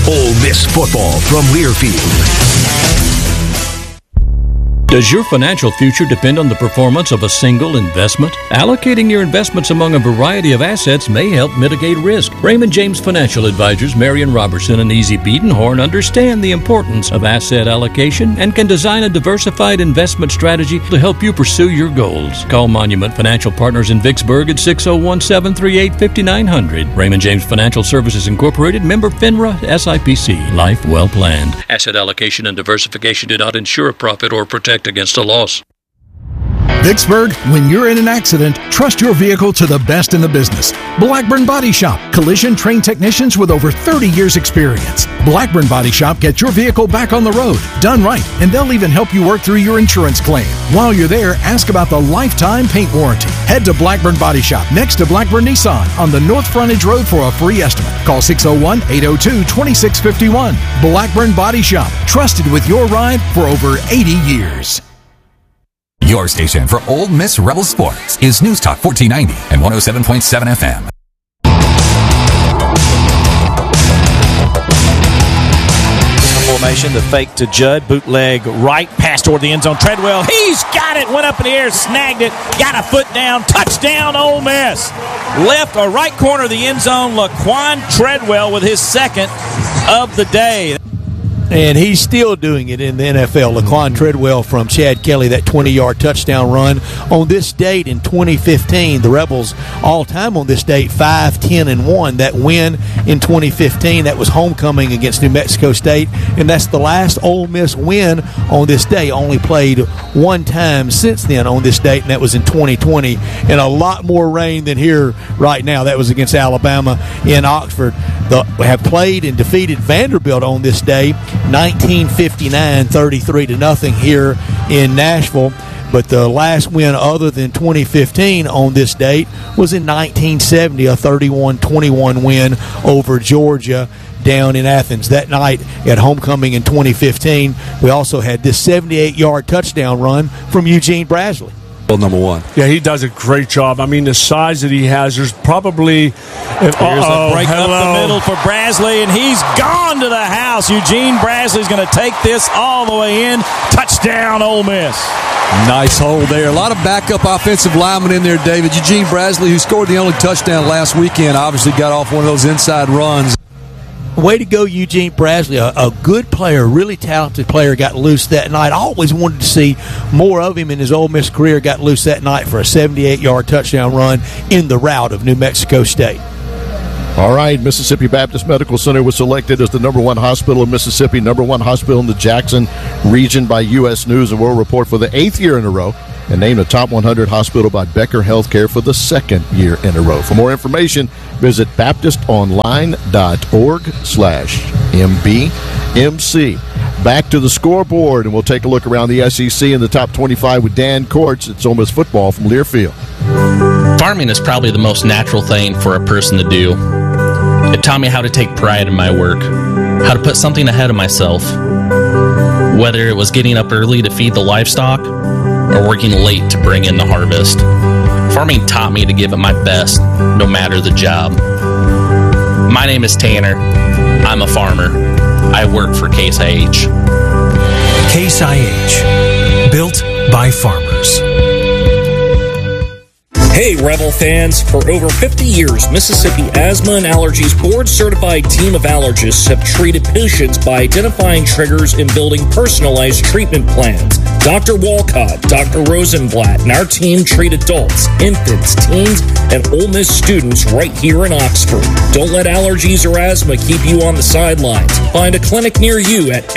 Ole Miss football from Learfield. Does your financial future depend on the performance of a single investment? Allocating your investments among a variety of assets may help mitigate risk. Raymond James Financial Advisors Marion Robertson and Easy Biedenhorn understand the importance of asset allocation and can design a diversified investment strategy to help you pursue your goals. Call Monument Financial Partners in Vicksburg at 601-738-5900. Raymond James Financial Services Incorporated, member FINRA, SIPC. Life well planned. Asset allocation and diversification do not ensure a profit or protect against a loss. Vicksburg, when you're in an accident, trust your vehicle to the best in the business. Blackburn Body Shop, collision trained technicians with over 30 years experience. Blackburn Body Shop gets your vehicle back on the road, done right, and they'll even help you work through your insurance claim. While you're there, ask about the lifetime paint warranty. Head to Blackburn Body Shop next to Blackburn Nissan on the North Frontage Road for a free estimate. Call 601-802-2651. Blackburn Body Shop, trusted with your ride for over 80 years. Your station for Ole Miss Rebel Sports is News Talk 1490 and 107.7 FM. Formation, the fake to Judd, bootleg right, pass toward the end zone. Treadwell, he's got it, went up in the air, snagged it, got a foot down, touchdown Ole Miss. Left or right corner of the end zone, Laquan Treadwell with his second of the day. And he's still doing it in the NFL. Laquan Treadwell from Chad Kelly, that 20-yard touchdown run. On this date in 2015, the Rebels all-time on this date, 5-10-1. That win in 2015, that was homecoming against New Mexico State. And that's the last Ole Miss win on this day. Only played one time since then on this date, and that was in 2020. And a lot more rain than here right now. That was against Alabama in Oxford. We have played and defeated Vanderbilt on this day, 1959, 33-0 here in Nashville. But the last win other than 2015 on this date was in 1970, a 31-21 win over Georgia down in Athens. That night at homecoming in 2015, we also had this 78-yard touchdown run from Eugene Brasley. Number one. Yeah, he does a great job. I mean, the size that he has, there's probably... Here's a break up the middle for Brasley, and he's gone to the house. Eugene Brasley's going to take this all the way in. Touchdown, Ole Miss. Nice hold there. A lot of backup offensive linemen in there, David. Eugene Brasley, who scored the only touchdown last weekend, obviously got off one of those inside runs. Way to go, Eugene Brasley. A good player, really talented player, got loose that night. I always wanted to see more of him in his Ole Miss career. Got loose that night for a 78-yard touchdown run in the rout of New Mexico State. All right, Mississippi Baptist Medical Center was selected as the #1 hospital in Mississippi, #1 hospital in the Jackson region by U.S. News and World Report for the 8th year in a row, and named a top 100 hospital by Becker Healthcare for the 2nd year in a row. For more information, visit baptistonline.org/MBMC. Back to the scoreboard, and we'll take a look around the SEC in the top 25 with Dan Courts. It's Ole Miss football from Learfield. Farming is probably the most natural thing for a person to do. It taught me how to take pride in my work, how to put something ahead of myself, whether it was getting up early to feed the livestock or working late to bring in the harvest. Farming taught me to give it my best, no matter the job. My name is Tanner. I'm a farmer. I work for Case IH. Case IH, built by farmers. Hey, Rebel fans. For over 50 years, Mississippi Asthma and Allergies board-certified team of allergists have treated patients by identifying triggers and building personalized treatment plans. Dr. Walcott, Dr. Rosenblatt, and our team treat adults, infants, teens, and Ole Miss students right here in Oxford. Don't let allergies or asthma keep you on the sidelines. Find a clinic near you at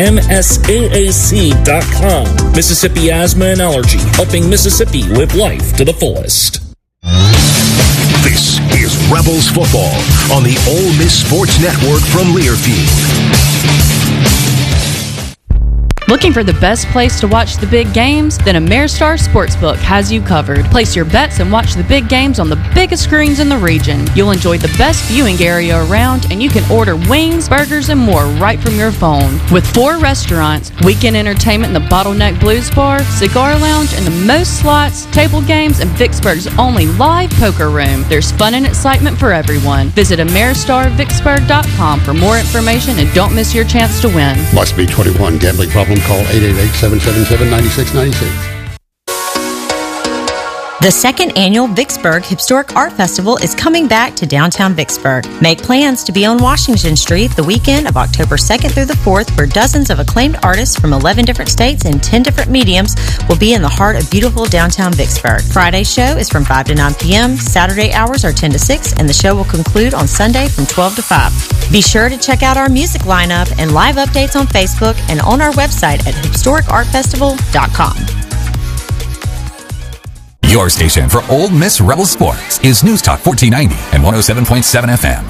msaac.com. Mississippi Asthma and Allergy, helping Mississippi live life to the fullest. This is Rebels football on the Ole Miss Sports Network from Learfield. Looking for the best place to watch the big games? Then Ameristar Sportsbook has you covered. Place your bets and watch the big games on the biggest screens in the region. You'll enjoy the best viewing area around, and you can order wings, burgers, and more right from your phone. With 4 restaurants, weekend entertainment in the Bottleneck Blues Bar, cigar lounge, and the most slots, table games, and Vicksburg's only live poker room, there's fun and excitement for everyone. Visit AmeristarVicksburg.com for more information and don't miss your chance to win. Must be 21. Gambling problem? Call 888-777-9696. The second annual Vicksburg Historic Art Festival is coming back to downtown Vicksburg. Make plans to be on Washington Street the weekend of October 2nd through the 4th, where dozens of acclaimed artists from 11 different states and 10 different mediums will be in the heart of beautiful downtown Vicksburg. Friday's show is from 5 to 9 p.m., Saturday hours are 10 to 6, and the show will conclude on Sunday from 12 to 5. Be sure to check out our music lineup and live updates on Facebook and on our website at historicartfestival.com. Your station for Ole Miss Rebel Sports is News Talk 1490 and 107.7 FM.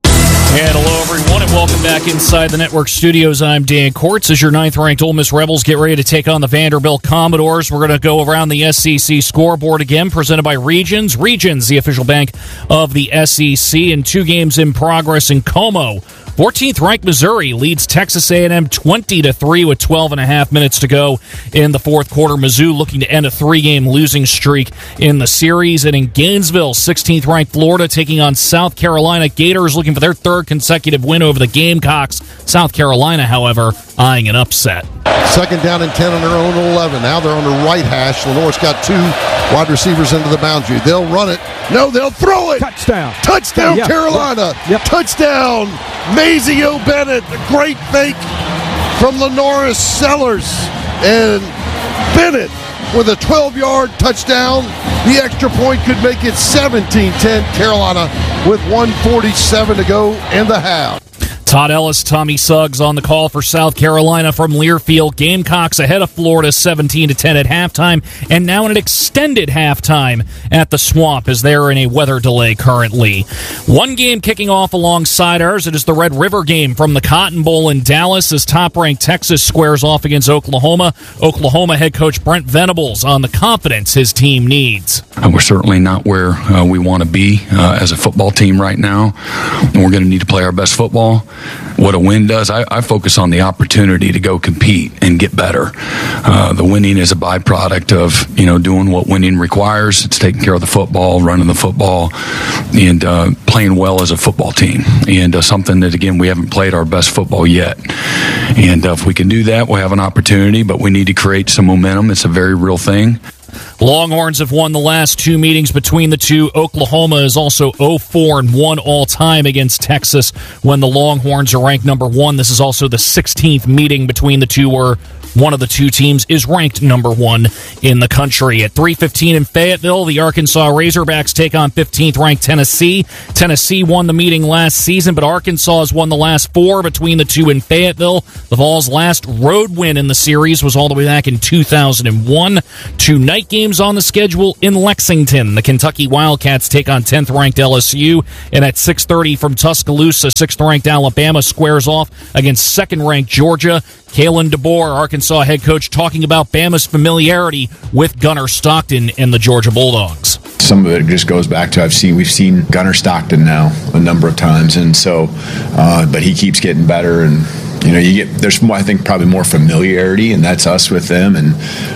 And hello, everyone, and welcome back inside the network studios. I'm Dan Kortz. As your 9th-ranked Ole Miss Rebels get ready to take on the Vanderbilt Commodores, we're going to go around the SEC scoreboard again, presented by Regions. Regions, the official bank of the SEC, and 2 games in progress in Como. 14th-ranked Missouri leads Texas A&M 20-3 with 12.5 minutes to go in the fourth quarter. Mizzou looking to end a 3-game losing streak in the series. And in Gainesville, 16th-ranked Florida taking on South Carolina. Gators looking for their 3rd consecutive win over the Gamecocks. South Carolina, however, eyeing an upset. 2nd down and 10 on their own 11. Now they're on the right hash. Lenore's got 2 wide receivers into the boundary. They'll run it. No, they'll throw it. Touchdown. Touchdown, yeah, Carolina. Yep. Touchdown, Mazio Bennett. A great fake from Lenoris Sellers. And Bennett with a 12-yard touchdown. The extra point could make it 17-10. Carolina with 1:47 to go in the half. Todd Ellis, Tommy Suggs on the call for South Carolina from Learfield. Gamecocks ahead of Florida 17-10 at halftime, and now in an extended halftime at the Swamp as they're in a weather delay currently. One game kicking off alongside ours. It is the Red River game from the Cotton Bowl in Dallas as top-ranked Texas squares off against Oklahoma. Oklahoma head coach Brent Venables on the confidence his team needs. We're certainly not where we want to be as a football team right now, and we're going to need to play our best football. What a win does, I focus on the opportunity to go compete and get better. The winning is a byproduct of doing what winning requires. It's taking care of the football, running the football, and playing well as a football team. And something that, again, we haven't played our best football yet. And if we can do that, we'll have an opportunity, but we need to create some momentum. It's a very real thing. Longhorns have won the last 2 meetings between the two. Oklahoma is also 0-4-1 all-time against Texas when the Longhorns are ranked number 1. This is also the 16th meeting between the two where one of the 2 teams is ranked number 1 in the country. At 3:15 in Fayetteville, the Arkansas Razorbacks take on 15th-ranked Tennessee. Tennessee won the meeting last season, but Arkansas has won the last 4 between the two in Fayetteville. The Vols' last road win in the series was all the way back in 2001. 2 night games on the schedule in Lexington. The Kentucky Wildcats take on 10th-ranked LSU, and at 6:30 from Tuscaloosa, 6th-ranked Alabama squares off against 2nd-ranked Georgia. Kalen DeBoer, Arkansas head coach, talking about Bama's familiarity with Gunnar Stockton and the Georgia Bulldogs. Some of it just goes back to we've seen Gunnar Stockton now a number of times, and so, but he keeps getting better, and there's more, I think, probably more familiarity, and that's us with them, and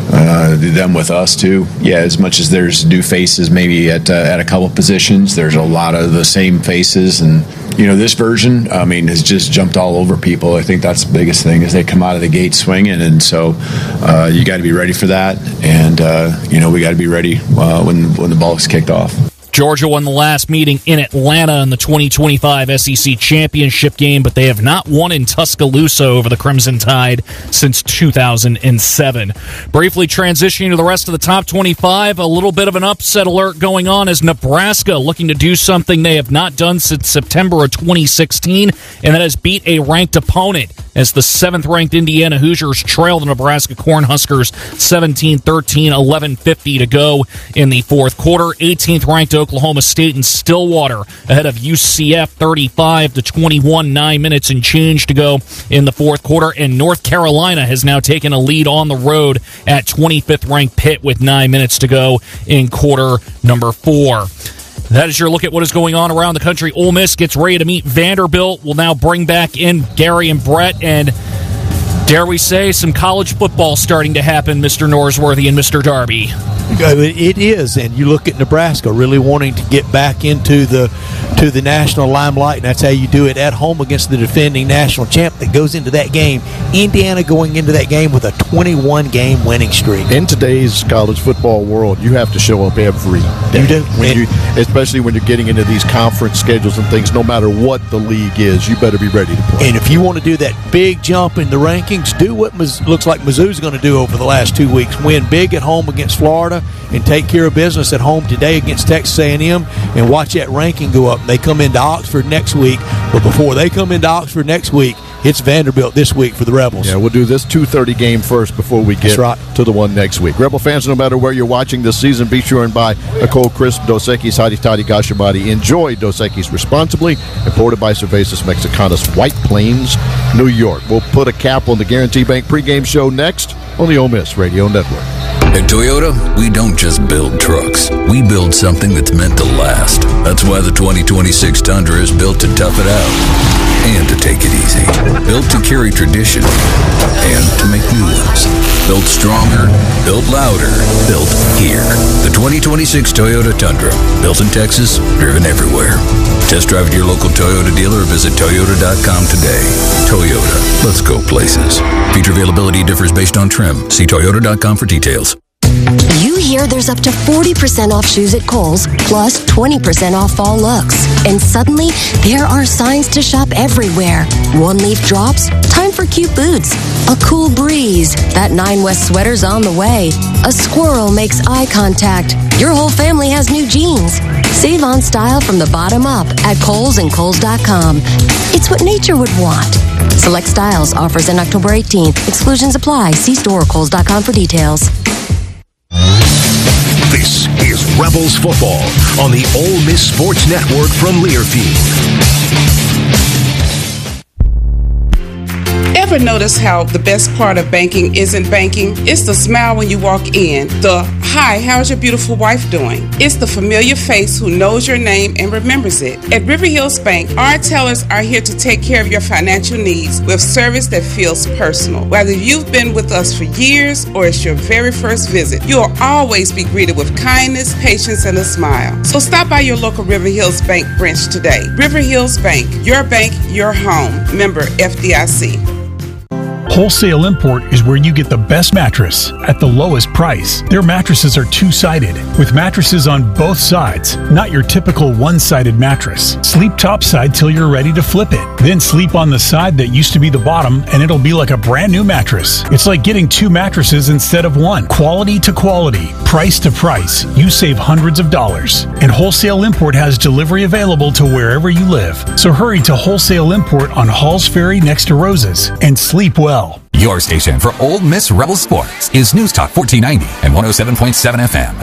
them with us too. Yeah, as much as there's new faces, maybe at a couple positions, there's a lot of the same faces, and this version, has just jumped all over people. I think that's the biggest thing is they come out of the gate swinging, and so you got to be ready for that, and we got to be ready when the ball is kicked off. Georgia won the last meeting in Atlanta in the 2025 SEC Championship game, but they have not won in Tuscaloosa over the Crimson Tide since 2007. Briefly transitioning to the rest of the top 25, a little bit of an upset alert going on as Nebraska looking to do something they have not done since September of 2016, and that is beat a ranked opponent. as the 7th-ranked Indiana Hoosiers trail the Nebraska Cornhuskers 17-13, 11:50 to go in the fourth quarter. 18th-ranked Oklahoma State and Stillwater ahead of UCF 35-21, 9 minutes and change to go in the fourth quarter. And North Carolina has now taken a lead on the road at 25th-ranked Pitt with 9 minutes to go in quarter number 4. That is your look at what is going on around the country. Ole Miss gets ready to meet Vanderbilt. We'll now bring back in Gary and Brett, and dare we say, some college football starting to happen, Mr. Norsworthy and Mr. Darby. It is, and you look at Nebraska really wanting to get back into the national limelight, and that's how you do it at home against the defending national champ that goes into that game. Indiana going into that game with a 21-game winning streak. In today's college football world, you have to show up every day. You do. Especially when you're getting into these conference schedules and things, no matter what the league is, you better be ready to play. And if you want to do that big jump in the rankings, do what looks like Mizzou's going to do over the last 2 weeks. Win big at home against Florida and take care of business at home today against Texas A&M, and watch that ranking go up. They come into Oxford next week, but before they come into Oxford next week, it's Vanderbilt this week for the Rebels. Yeah, we'll do this 2:30 game first before we get to the one next week. Rebel fans, no matter where you're watching this season, be sure and buy a cold, crisp Dos Equis Hotty Toddy Gashabadi. Enjoy Dos Equis responsibly. Imported by Cervezas Mexicanas, White Plains, New York. We'll put a cap on the Guarantee Bank pregame show next on the Ole Miss Radio Network. At Toyota, we don't just build trucks. We build something that's meant to last. That's why the 2026 Tundra is built to tough it out and to take it easy. Built to carry tradition and to make new ones. Built stronger, built louder, built here. The 2026 Toyota Tundra. Built in Texas, driven everywhere. Test drive at your local Toyota dealer or visit Toyota.com today. Toyota, let's go places. Feature availability differs based on trim. See Toyota.com for details. You hear there's up to 40% off shoes at Kohl's, plus 20% off fall looks. And suddenly, there are signs to shop everywhere. One leaf drops, time for cute boots. A cool breeze, that 9 West sweater's on the way. A squirrel makes eye contact. Your whole family has new jeans. Save on style from the bottom up at Kohl's and Kohl's.com. It's what nature would want. Select styles, offers in October 18th. Exclusions apply. See store or Kohl's.com for details. This is Rebels Football on the Ole Miss Sports Network from Learfield. Ever notice how the best part of banking isn't banking? It's the smile when you walk in. The, "Hi, how's your beautiful wife doing?" It's the familiar face who knows your name and remembers it. At River Hills Bank, our tellers are here to take care of your financial needs with service that feels personal. Whether you've been with us for years or it's your very first visit, you'll always be greeted with kindness, patience, and a smile. So stop by your local River Hills Bank branch today. River Hills Bank, your bank, your home. Member FDIC. Wholesale Import is where you get the best mattress at the lowest price. Their mattresses are two-sided, with mattresses on both sides, not your typical one-sided mattress. Sleep topside till you're ready to flip it. Then sleep on the side that used to be the bottom, and it'll be like a brand new mattress. It's like getting two mattresses instead of one. Quality to quality, price to price. You save hundreds of dollars. And Wholesale Import has delivery available to wherever you live. So hurry to Wholesale Import on Halls Ferry next to Roses and sleep well. Your station for Ole Miss Rebel Sports is News Talk 1490 and 107.7 FM.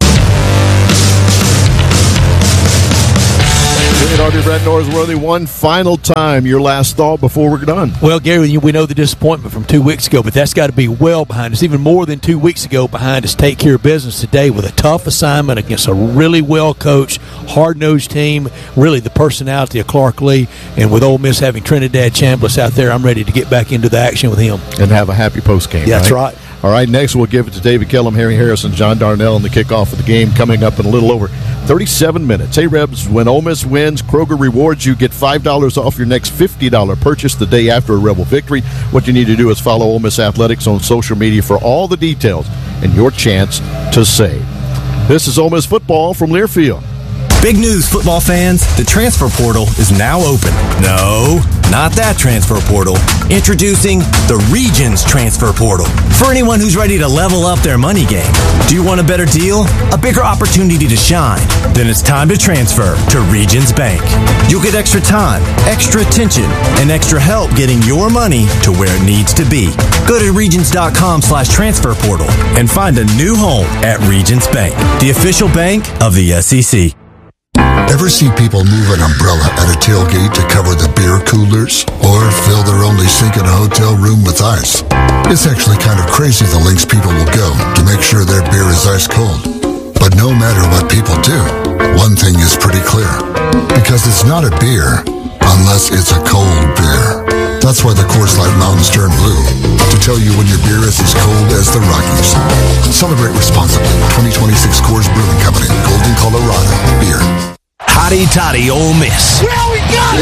Darby Brett Norsworthy, one final time, your last thought before we're done. Well, Gary, we know the disappointment from 2 weeks ago, but that's got to be well behind us, even more than 2 weeks ago behind us. Take care of business today with a tough assignment against a really well-coached, hard-nosed team, really the personality of Clark Lee, and with Ole Miss having Trinidad Chambliss out there, I'm ready to get back into the action with him. And have a happy postgame. Yeah, that's right. All right, next we'll give it to David Kellum, Harry Harrison, John Darnell in the kickoff of the game coming up in a little over 37 minutes. Hey, Rebs, when Ole Miss wins, Kroger rewards you. Get $5 off your next $50 purchase the day after a Rebel victory. What you need to do is follow Ole Miss Athletics on social media for all the details and your chance to save. This is Ole Miss football from Learfield. Big news, football fans. The transfer portal is now open. No, not that transfer portal. Introducing the Regions Transfer Portal. For anyone who's ready to level up their money game. Do you want a better deal? A bigger opportunity to shine? Then it's time to transfer to Regions Bank. You'll get extra time, extra attention, and extra help getting your money to where it needs to be. Go to regions.com/transfer portal and find a new home at Regions Bank, the official bank of the SEC. Ever see people move an umbrella at a tailgate to cover the beer coolers? Or fill their only sink in a hotel room with ice? It's actually kind of crazy the lengths people will go to make sure their beer is ice cold. But no matter what people do, one thing is pretty clear. Because it's not a beer unless it's a cold beer. That's why the Coors Light Mountains turn blue. To tell you when your beer is as cold as the Rockies. Celebrate responsibly. 2026 Coors Brewing Company, Golden, Colorado. Beer. Hotty Toddy Ole Miss. Well, we got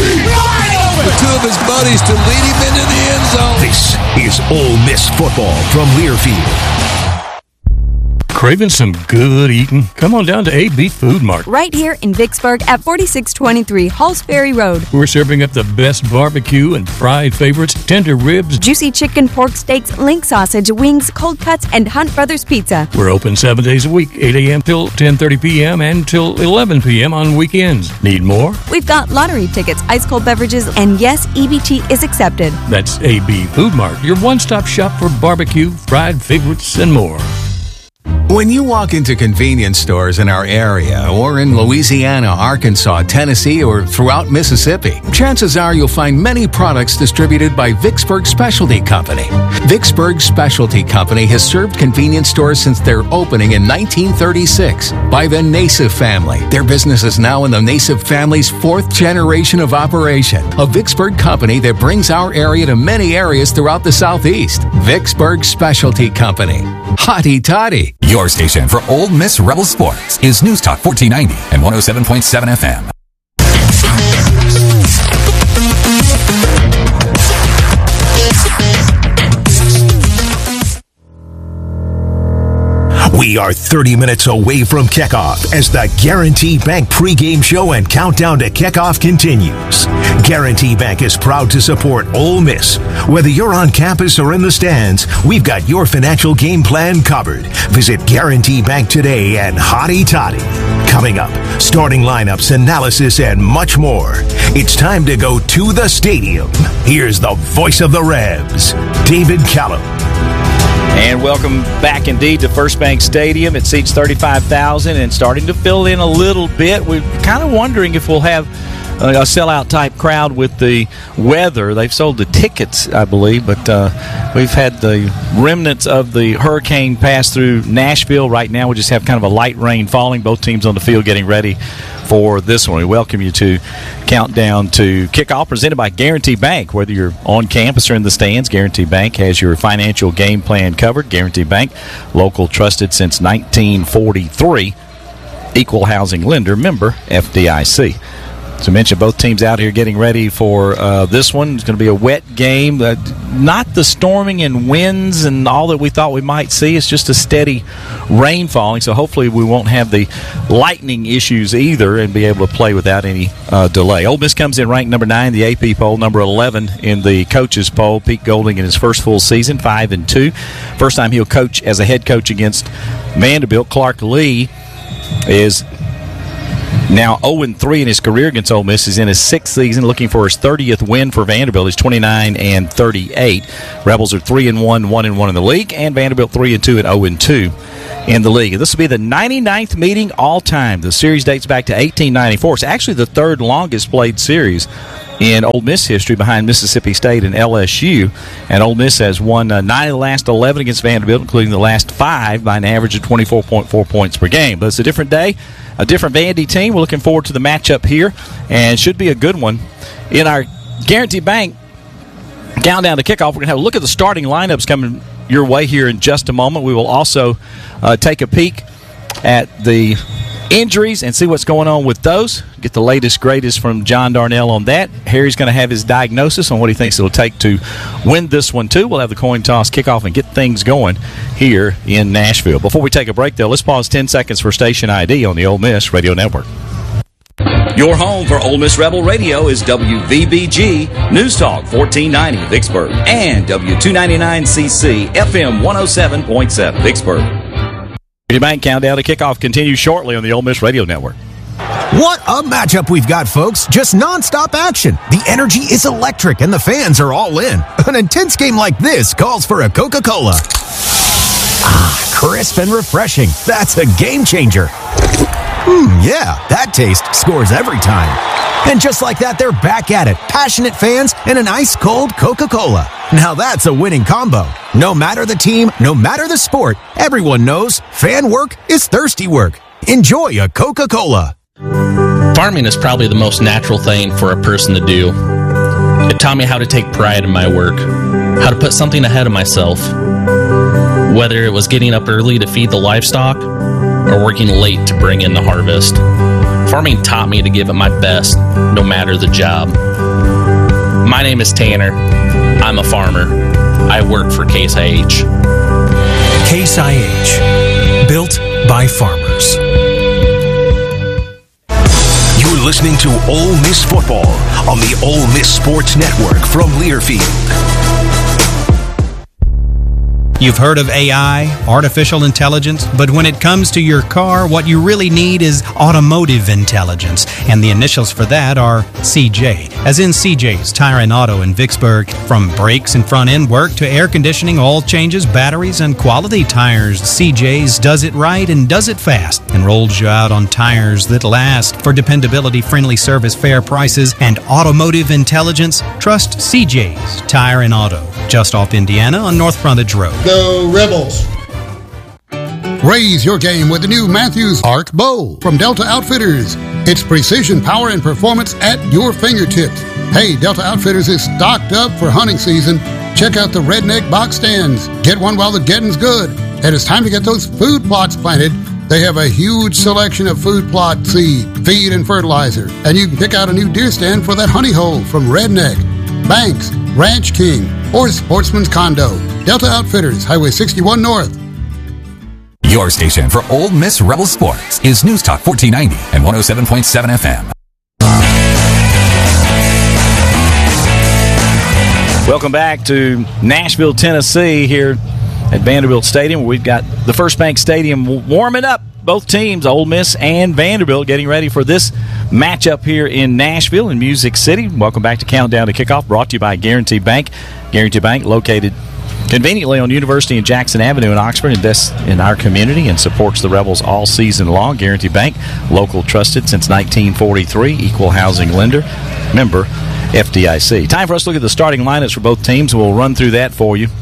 it! The two of his buddies to lead him into the end zone. This is Ole Miss football from Learfield. Craving some good eating? Come on down to AB Food Mart. Right here in Vicksburg at 4623 Halls Ferry Road. We're serving up the best barbecue and fried favorites, tender ribs, juicy chicken, pork steaks, link sausage, wings, cold cuts, and Hunt Brothers Pizza. We're open 7 days a week, 8 a.m. till 10:30 p.m. and till 11 p.m. on weekends. Need more? We've got lottery tickets, ice cold beverages, and yes, EBT is accepted. That's AB Food Mart, your one-stop shop for barbecue, fried favorites, and more. When you walk into convenience stores in our area or in Louisiana, Arkansas, Tennessee, or throughout Mississippi, chances are you'll find many products distributed by Vicksburg Specialty Company. Vicksburg Specialty Company has served convenience stores since their opening in 1936 by the Nassif family. Their business is now in the Nassif family's fourth generation of operation. A Vicksburg company that brings our area to many areas throughout the Southeast. Vicksburg Specialty Company. Hotty Toddy. Your station for Ole Miss Rebel Sports is News Talk 1490 and 107.7 FM. We are 30 minutes away from kickoff as the Guarantee Bank pregame show and countdown to kickoff continues. Guarantee Bank is proud to support Ole Miss. Whether you're on campus or in the stands, we've got your financial game plan covered. Visit Guarantee Bank today and Hotty Toddy. Coming up, starting lineups, analysis, and much more. It's time to go to the stadium. Here's the voice of the Rebs, David Callum. And welcome back indeed to First Bank Stadium. It seats 35,000 and starting to fill in a little bit. We're kind of wondering if we'll have a sellout type crowd with the weather. They've sold the tickets, I believe, but we've had the remnants of the hurricane pass through Nashville. Right now we just have kind of a light rain falling. Both teams on the field getting ready for this one. We welcome you to Countdown to Kickoff, presented by Guarantee Bank. Whether you're on campus or in the stands, Guarantee Bank has your financial game plan covered. Guarantee Bank, local, trusted since 1943, equal housing lender, member FDIC. As I mentioned, both teams out here getting ready for this one. It's going to be a wet game. Not the storming and winds and all that we thought we might see. It's just a steady rain falling, so hopefully we won't have the lightning issues either and be able to play without any delay. Ole Miss comes in ranked number 9 in the AP poll, number 11 in the coaches poll. Pete Golding in his first full season, 5-2. First time he'll coach as a head coach against Vanderbilt. Clark Lee is now 0-3 in his career against Ole Miss. He's in his 6th season, looking for his 30th win for Vanderbilt. He's 29-38. Rebels are 3-1, 1-1 in the league, and Vanderbilt 3-2 and 0-2 in the league. And this will be the 99th meeting all time. The series dates back to 1894. It's actually the third longest played series in Ole Miss history, behind Mississippi State and LSU. And Ole Miss has won 9 of the last 11 against Vanderbilt, including the last 5 by an average of 24.4 points per game. But it's a different day, a different Vandy team. We're looking forward to the matchup here, and should be a good one. In our Guarantee Bank countdown to kickoff, we're going to have a look at the starting lineups coming your way here in just a moment. We will also take a peek at the injuries and see what's going on with those. Get the latest, greatest from John Darnell on that. Harry's going to have his diagnosis on what he thinks it'll take to win this one, too. We'll have the coin toss kickoff and get things going here in Nashville. Before we take a break, though, let's pause 10 seconds for station ID on the Ole Miss Radio Network. Your home for Ole Miss Rebel Radio is WVBG News Talk 1490 Vicksburg and W299CC FM 107.7 Vicksburg. Bank countdown to kickoff continues shortly on the Ole Miss Radio Network. What a matchup we've got, folks. Just nonstop action. The energy is electric and the fans are all in. An intense game like this calls for a Coca-Cola. Ah, crisp and refreshing. That's a game changer. Yeah, that taste scores every time. And just like that, they're back at it. Passionate fans and an ice-cold Coca-Cola. Now that's a winning combo. No matter the team, no matter the sport, everyone knows fan work is thirsty work. Enjoy a Coca-Cola. Farming is probably the most natural thing for a person to do. It taught me how to take pride in my work, how to put something ahead of myself. Whether it was getting up early to feed the livestock or working late to bring in the harvest. Farming taught me to give it my best, no matter the job. My name is Tanner. I'm a farmer. I work for Case IH. Case IH. Built by farmers. You're listening to Ole Miss Football on the Ole Miss Sports Network from Learfield. You've heard of AI, artificial intelligence, but when it comes to your car, what you really need is automotive intelligence, and the initials for that are CJ, as in CJ's Tire and Auto in Vicksburg. From brakes and front-end work to air conditioning, oil changes, batteries, and quality tires, CJ's does it right and does it fast, and rolls you out on tires that last. For dependability, friendly service, fair prices, and automotive intelligence, trust CJ's Tire and Auto, just off Indiana on North Frontage Road. Go Rebels! Raise your game with the new Matthews Arc Bow from Delta Outfitters. It's precision, power, and performance at your fingertips. Hey, Delta Outfitters is stocked up for hunting season. Check out the Redneck box stands. Get one while the getting's good. And it's time to get those food plots planted. They have a huge selection of food plot seed, feed, and fertilizer. And you can pick out a new deer stand for that honey hole from Redneck, Banks, Ranch King, or Sportsman's Condo. Delta Outfitters, Highway 61 North. Your station for Ole Miss Rebel Sports is News Talk 1490 and 107.7 FM. Welcome back to Nashville, Tennessee, here at Vanderbilt Stadium. We've got the First Bank Stadium warming up. Both teams, Ole Miss and Vanderbilt, getting ready for this matchup here in Nashville in Music City. Welcome back to Countdown to Kickoff, brought to you by Guarantee Bank. Guarantee Bank, located conveniently on University and Jackson Avenue in Oxford, invests in our community and supports the Rebels all season long. Guarantee Bank, local, trusted since 1943, equal housing lender, member FDIC. Time for us to look at the starting lineups for both teams. We'll run through that for you.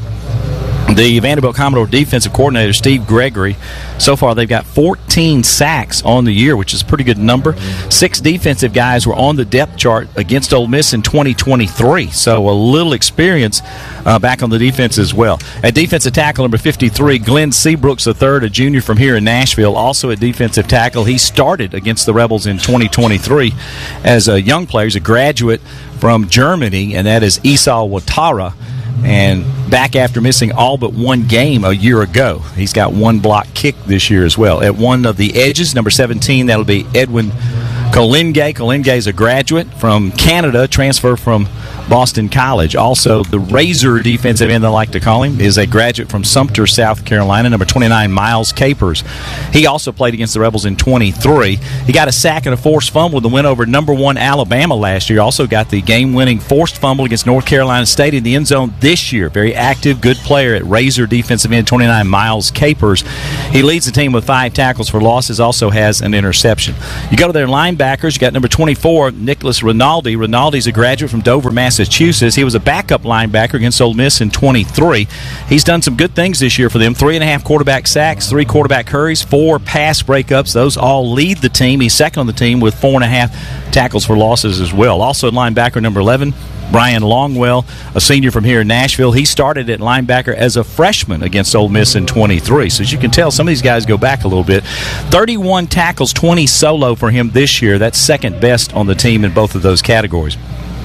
The Vanderbilt Commodore defensive coordinator, Steve Gregory, so far they've got 14 sacks on the year, which is a pretty good number. 6 defensive guys were on the depth chart against Ole Miss in 2023, so a little experience back on the defense as well. At defensive tackle, number 53, Glenn Seabrooks III, a junior from here in Nashville, also at defensive tackle. He started against the Rebels in 2023 as a young player. He's a graduate from Germany, and that is Esau Watara. And back after missing all but one game a year ago. He's got one block kick this year as well. At one of the edges, number 17, that'll be Edwin Kolenge. Kolenge is a graduate from Canada, transfer from Boston College. Also, the Razor defensive end, they like to call him, is a graduate from Sumter, South Carolina, number 29, Miles Capers. He also played against the Rebels in 23. He got a sack and a forced fumble in the win over number 1 Alabama last year. Also got the game-winning forced fumble against North Carolina State in the end zone this year. Very active, good player at Razor defensive end, 29, Miles Capers. He leads the team with 5 tackles for losses, also has an interception. You go to their linebackers, you got number 24, Nicholas Rinaldi. Rinaldi's a graduate from Dover, Massachusetts. He was a backup linebacker against Ole Miss in 23. He's done some good things this year for them. 3.5 quarterback sacks, 3 quarterback hurries, 4 pass breakups. Those all lead the team. He's second on the team with 4.5 tackles for losses as well. Also linebacker number 11, Brian Longwell, a senior from here in Nashville. He started at linebacker as a freshman against Ole Miss in 23. So as you can tell, some of these guys go back a little bit. 31 tackles, 20 solo for him this year. That's second best on the team in both of those categories.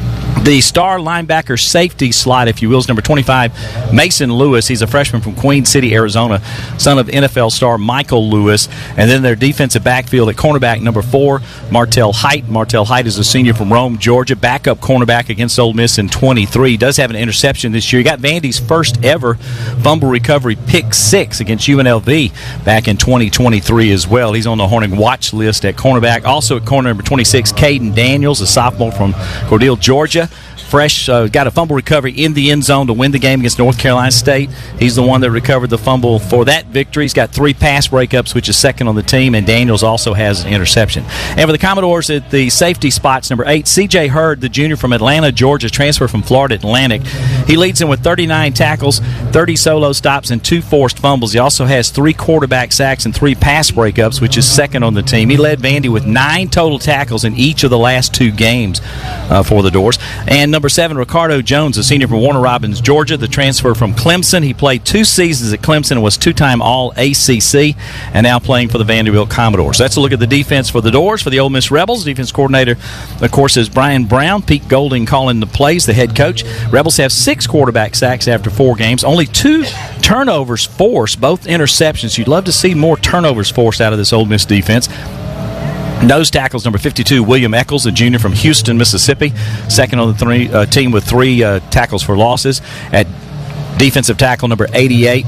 The star linebacker safety slot, if you will, is number 25, Mason Lewis. He's a freshman from Queen City, Arizona, son of NFL star Michael Lewis. And then their defensive backfield at cornerback, number 4, Martell Height. Martell Height is a senior from Rome, Georgia, backup cornerback against Ole Miss in 23. He does have an interception this year. He got Vandy's first ever fumble recovery pick 6 against UNLV back in 2023 as well. He's on the Horning watch list at cornerback. Also at corner, number 26, Caden Daniels, a sophomore from Cordele, Georgia. Fresh, got a fumble recovery in the end zone to win the game against North Carolina State. He's the one that recovered the fumble for that victory. He's got 3 pass breakups, which is second on the team, and Daniels also has an interception. And for the Commodores at the safety spots, number 8, C.J. Hurd, the junior from Atlanta, Georgia, transfer from Florida Atlantic. He leads them with 39 tackles, 30 solo stops, and 2 forced fumbles. He also has 3 quarterback sacks and 3 pass breakups, which is second on the team. He led Vandy with 9 total tackles in each of the last 2 games for the Doors. And number 7, Ricardo Jones, a senior from Warner Robins, Georgia, the transfer from Clemson. He played 2 seasons at Clemson and was 2-time All-ACC, and now playing for the Vanderbilt Commodores. So that's a look at the defense for the Doors. For the Ole Miss Rebels, defense coordinator, of course, is Brian Brown. Pete Golding calling the plays, the head coach. Rebels have 6 quarterback sacks after 4 games. Only 2 turnovers forced, both interceptions. You'd love to see more turnovers forced out of this Ole Miss defense. Nose tackles, number 52, William Eccles, a junior from Houston, Mississippi. Second on the team with 3 tackles for losses. At defensive tackle, number 88,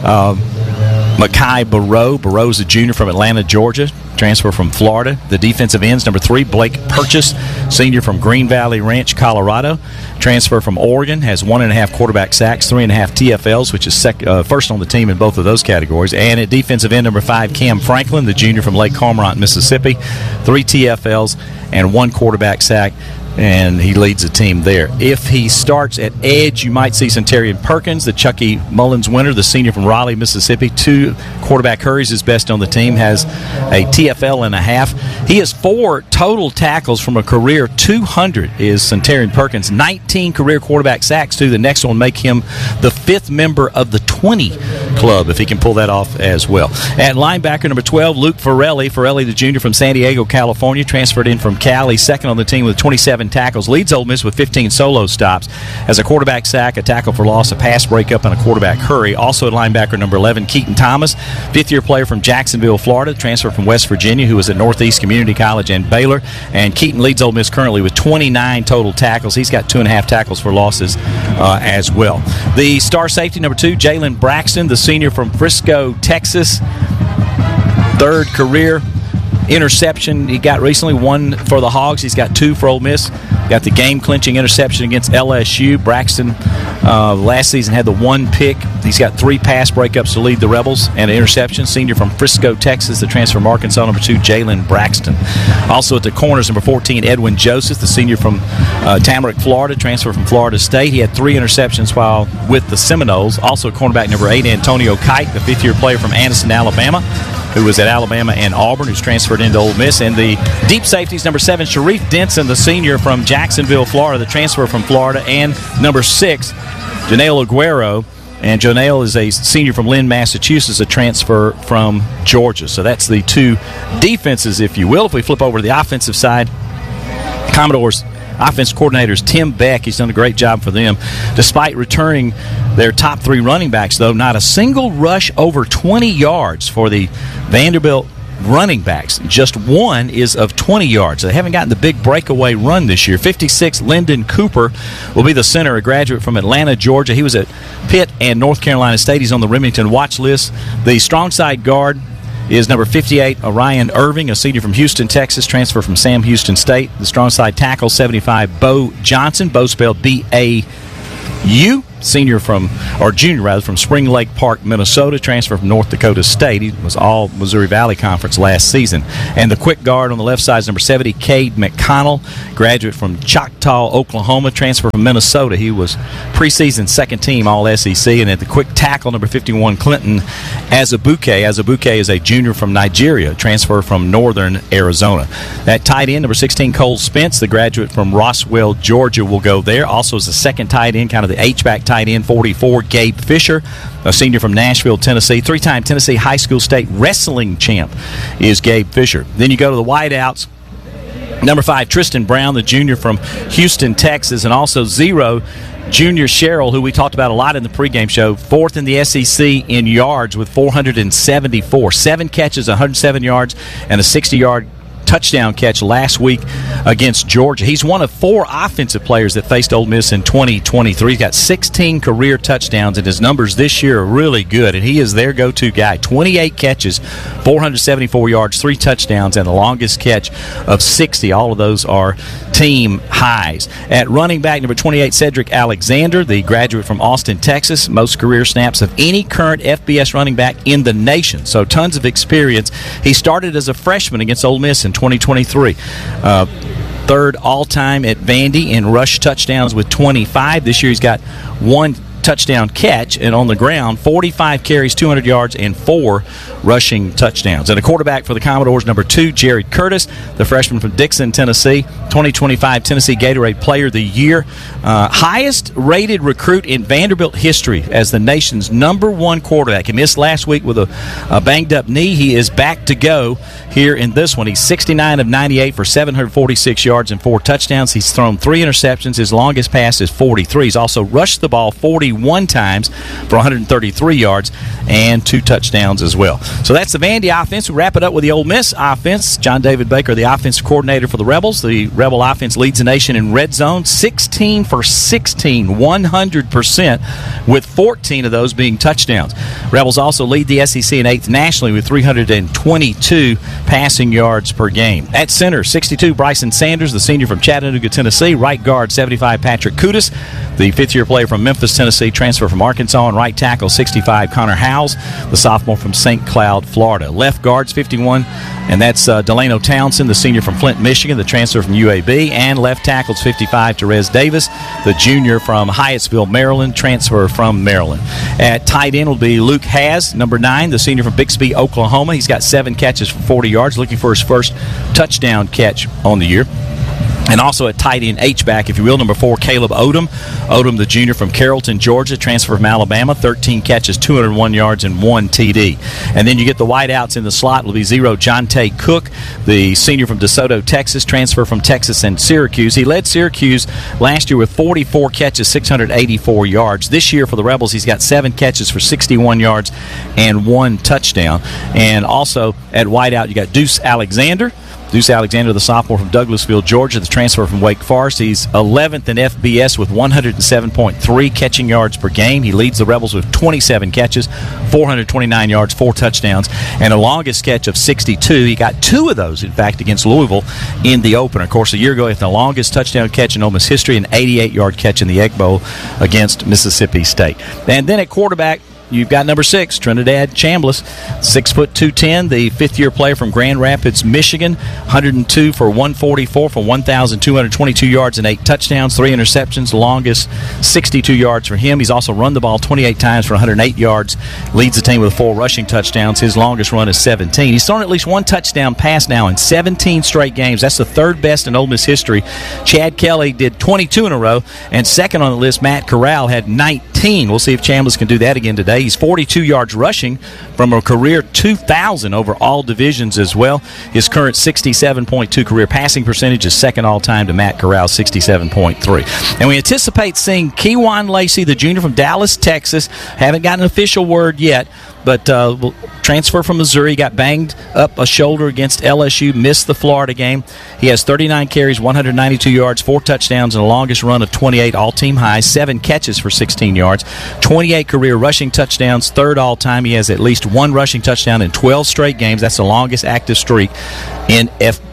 Makai Barrow. Barrow's a junior from Atlanta, Georgia, transfer from Florida. The defensive ends, number 3, Blake Purchase, senior from Green Valley Ranch, Colorado, transfer from Oregon, has 1.5 quarterback sacks, 3.5 TFLs, which is first on the team in both of those categories. And at defensive end, number 5, Cam Franklin, the junior from Lake Cormorant, Mississippi, 3 TFLs and 1 quarterback sack, and he leads the team there. If he starts at edge, you might see Centurion Perkins, the Chucky Mullins winner, the senior from Raleigh, Mississippi. 2 quarterback hurries is best on the team, has a TFL and a half. He has 4 total tackles from a career 200 is Centurion Perkins. 19 career quarterback sacks, too. The next one will make him the 5th member of the 20 club, if he can pull that off as well. At linebacker, number 12, Luke Farrelly. Farrelly, the junior from San Diego, California, transferred in from Cali. Second on the team with 27 tackles, leads Ole Miss with 15 solo stops, has a quarterback sack, a tackle for loss, a pass breakup, and a quarterback hurry. Also at linebacker, number 11, Keaton Thomas, 5th-year player from Jacksonville, Florida, transfer from West Virginia, who was at Northeast Community College and Baylor. And Keaton leads Ole Miss currently with 29 total tackles. He's got 2.5 tackles for losses as well. The star safety, number 2, Jalen Braxton, the senior from Frisco, Texas, 3rd career interception he got recently, 1 for the Hogs. He's got 2 for Ole Miss. Got the game-clinching interception against LSU. Braxton last season had the 1 pick. He's got 3 pass breakups to lead the Rebels and an interception. Senior from Frisco, Texas, the transfer from Arkansas, number 2, Jalen Braxton. Also at the corners, number 14, Edwin Joseph, the senior from Tamarack, Florida, transfer from Florida State. He had 3 interceptions while with the Seminoles. Also at cornerback, number 8, Antonio Kite, the 5th-year player from Anderson, Alabama, who was at Alabama and Auburn, who's transferred into Ole Miss. And the deep safeties, number 7, Sharif Denson, the senior from Jacksonville, Florida, the transfer from Florida. And number 6, Janelle Aguero. And Janelle is a senior from Lynn, Massachusetts, a transfer from Georgia. So that's the 2 defenses, if you will. If we flip over to the offensive side, Commodores offense coordinators Tim Beck, he's done a great job for them. Despite returning their top 3 running backs, though, not a single rush over 20 yards for the Vanderbilt running backs. Just 1 is of 20 yards. They haven't gotten the big breakaway run this year. 56, Lyndon Cooper will be the center, a graduate from Atlanta, Georgia. He was at Pitt and North Carolina State. He's on the Remington watch list. The strong side guard is number 58, Orion Irving, a senior from Houston, Texas, transfer from Sam Houston State. The strong side tackle, 75, Bo Johnson, Bo spelled B-A-U, junior from Spring Lake Park, Minnesota, transfer from North Dakota State. He was all Missouri Valley Conference last season. And the quick guard on the left side is number 70, Cade McConnell, graduate from Choctaw, Oklahoma, transfer from Minnesota. He was preseason second team All-SEC. And at the quick tackle, number 51, Clinton Azubuike. Azubuike is a junior from Nigeria, transfer from Northern Arizona. That tight end, number 16, Cole Spence, the graduate from Roswell, Georgia, will go there. Also as a second tight end, kind of the H-back tight end, 44, Gabe Fisher, a senior from Nashville, Tennessee. 3-time Tennessee High School State wrestling champ is Gabe Fisher. Then you go to the wideouts. Number 5, Tristan Brown, the junior from Houston, Texas, and also 0, Junior Sherrill, who we talked about a lot in the pregame show, 4th in the SEC in yards with 474. 7 catches, 107 yards, and a 60-yard touchdown catch last week against Georgia. He's one of 4 offensive players that faced Ole Miss in 2023. He's got 16 career touchdowns, and his numbers this year are really good, and he is their go-to guy. 28 catches, 474 yards, 3 touchdowns, and the longest catch of 60. All of those are team highs. At running back, number 28, Cedric Alexander, the graduate from Austin, Texas, most career snaps of any current FBS running back in the nation, so tons of experience. He started as a freshman against Ole Miss in 2023. 3rd all-time at Vandy in rush touchdowns with 25. This year he's got 1 touchdown catch, and on the ground, 45 carries, 200 yards, and 4 rushing touchdowns. And a quarterback for the Commodores, number 2, Jared Curtis, the freshman from Dixon, Tennessee, 2025 Tennessee Gatorade Player of the Year. Highest-rated recruit in Vanderbilt history as the nation's number 1 quarterback. He missed last week with a banged-up knee. He is back to go here in this one. He's 69 of 98 for 746 yards and 4 touchdowns. He's thrown 3 interceptions. His longest pass is 43. He's also rushed the ball 41 times for 133 yards and 2 touchdowns as well. So that's the Vandy offense. We wrap it up with the Ole Miss offense. John David Baker, the offensive coordinator for the Rebels. The Rebel offense leads the nation in red zone, 16 for 16, 100%, with 14 of those being touchdowns. Rebels also lead the SEC in 8th nationally with 322 passing yards per game. At center, 62, Bryson Sanders, the senior from Chattanooga, Tennessee. Right guard, 75, Patrick Kutas, the 5th-year player from Memphis, Tennessee, transfer from Arkansas. And right tackle, 65, Connor Howes, the sophomore from St. Cloud, Florida. Left guards, 51, and that's Delano Townsend, the senior from Flint, Michigan, the transfer from UAB. And left tackles, 55, Terez Davis, the junior from Hyattsville, Maryland, transfer from Maryland. At tight end will be Luke Haas, number 9, the senior from Bixby, Oklahoma. He's got 7 catches for 40 yards, looking for his first touchdown catch on the year. And also at tight end, H-back, if you will, number 4, Caleb Odom. Odom, the junior from Carrollton, Georgia, transfer from Alabama, 13 catches, 201 yards, and 1 TD. And then you get the wideouts in the slot. Will be 0, Jonte Cook, the senior from DeSoto, Texas, transfer from Texas and Syracuse. He led Syracuse last year with 44 catches, 684 yards. This year for the Rebels, he's got 7 catches for 61 yards and 1 touchdown. And also at wideout, you got Deuce Alexander. Deuce Alexander, the sophomore from Douglasville, Georgia, the transfer from Wake Forest. He's 11th in FBS with 107.3 catching yards per game. He leads the Rebels with 27 catches, 429 yards, 4 touchdowns, and a longest catch of 62. He got 2 of those, in fact, against Louisville in the opener. Of course, a year ago, he had the longest touchdown catch in Ole Miss history, an 88-yard catch in the Egg Bowl against Mississippi State. And then at quarterback, you've got number 6, Trinidad Chambliss, 6', 210, the 5th-year player from Grand Rapids, Michigan, 102 for 144 for 1,222 yards and 8 touchdowns, 3 interceptions, the longest 62 yards for him. He's also run the ball 28 times for 108 yards, leads the team with 4 rushing touchdowns. His longest run is 17. He's thrown at least 1 touchdown pass now in 17 straight games. That's the 3rd best in Ole Miss history. Chad Kelly did 22 in a row, and second on the list, Matt Corral, had 19. We'll see if Chambliss can do that again today. He's 42 yards rushing from a career 2,000 over all divisions as well. His current 67.2 career passing percentage is second all-time to Matt Corral's 67.3. And we anticipate seeing Kewan Lacey, the junior from Dallas, Texas. Haven't got an official word yet, but will transfer from Missouri. Got banged up a shoulder against LSU, missed the Florida game. He has 39 carries, 192 yards, 4 touchdowns, and a longest run of 28 all-team highs, 7 catches for 16 yards, 28 career rushing touchdowns, 3rd all-time. He has at least 1 rushing touchdown in 12 straight games. That's the longest active streak in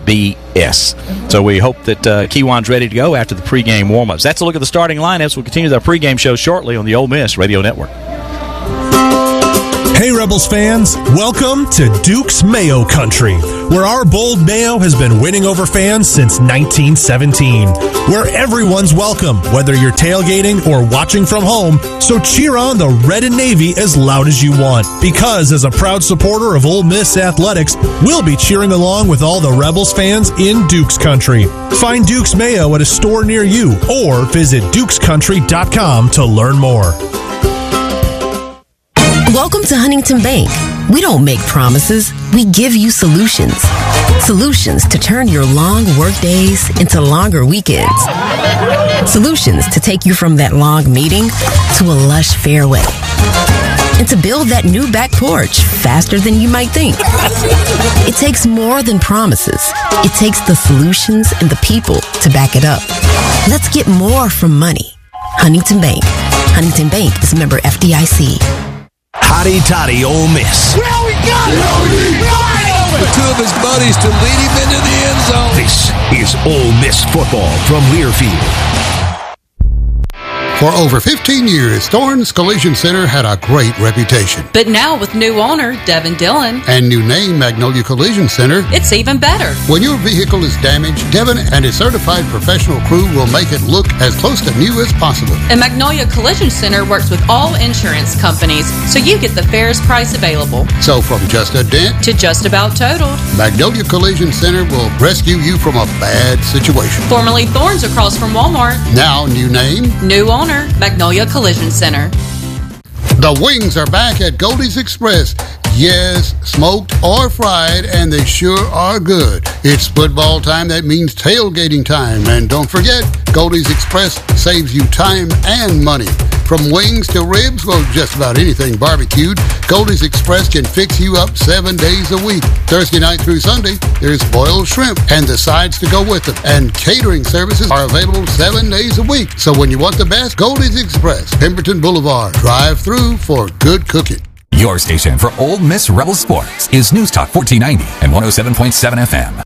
FBS. So we hope that Kewan's ready to go after the pregame warm-ups. That's a look at the starting lineups. We'll continue our pregame show shortly on the Ole Miss Radio Network. Hey Rebels fans, welcome to Duke's Mayo Country, where our bold Mayo has been winning over fans since 1917, where everyone's welcome, whether you're tailgating or watching from home, so cheer on the Red and Navy as loud as you want, because as a proud supporter of Ole Miss athletics, we'll be cheering along with all the Rebels fans in Duke's Country. Find Duke's Mayo at a store near you, or visit dukescountry.com to learn more. Welcome to Huntington Bank. We don't make promises, we give you solutions. Solutions to turn your long work days into longer weekends. Solutions to take you from that long meeting to a lush fairway. And to build that new back porch faster than you might think. It takes more than promises. It takes the solutions and the people to back it up. Let's get more from money. Huntington Bank. Huntington Bank is a member FDIC. Hotty Toddy Ole Miss. Well, we got it! With two of his buddies to lead him into the end zone. This is Ole Miss football from Learfield. For over 15 years, Thorne's Collision Center had a great reputation. But now with new owner, Devin Dillon, and new name, Magnolia Collision Center, it's even better. When your vehicle is damaged, Devin and his certified professional crew will make it look as close to new as possible. And Magnolia Collision Center works with all insurance companies, so you get the fairest price available. So from just a dent to just about totaled, Magnolia Collision Center will rescue you from a bad situation. Formerly Thorne's across from Walmart. Now new name, new owner, Magnolia Collision Center. The wings are back at Goldie's Express. Yes, smoked or fried, and they sure are good. It's football time. That means tailgating time. And don't forget, Goldie's Express saves you time and money. From wings to ribs, well, just about anything barbecued, Goldie's Express can fix you up 7 days a week. Thursday night through Sunday, there's boiled shrimp and the sides to go with them. And catering services are available 7 days a week. So when you want the best, Goldie's Express, Pemberton Boulevard. Drive through for good cooking. Your station for Ole Miss Rebel Sports is News Talk 1490 and 107.7 FM.